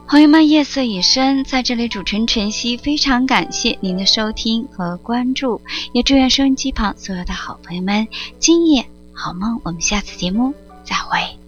朋友们，夜色已深，在这里主持人晨曦非常感谢您的收听和关注，也祝愿收音机旁所有的好朋友们今夜好梦。我们下次节目再会。